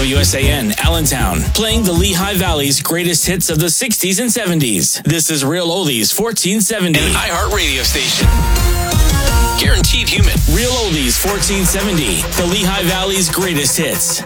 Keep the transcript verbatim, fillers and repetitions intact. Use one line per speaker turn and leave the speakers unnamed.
W S A N, Allentown, playing the Lehigh Valley's greatest hits of the sixties and seventies. This is Real Oldies fourteen seventy.
An iHeart radio station. Guaranteed human.
Real Oldies fourteen seventy, the Lehigh Valley's greatest hits.